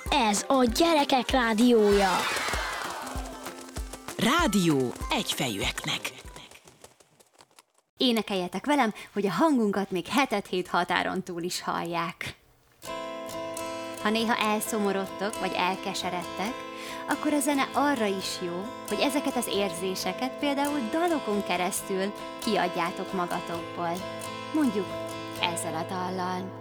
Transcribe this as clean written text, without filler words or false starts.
Ez a Gyerekek Rádiója. Rádió egyfejűeknek. Énekeljetek velem, hogy a hangunkat még hetet-hét határon túl is hallják. Ha néha elszomorodtok, vagy elkeseredtek, akkor a zene arra is jó, hogy ezeket az érzéseket például dalokon keresztül kiadjátok magatokból. Mondjuk ezzel a dallal.